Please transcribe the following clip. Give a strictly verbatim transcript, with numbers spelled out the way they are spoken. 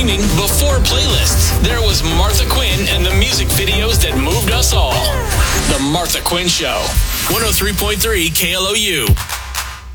streaming before playlists. There was Martha Quinn and the music videos that moved us all. The Martha Quinn Show. one oh three point three K L O U.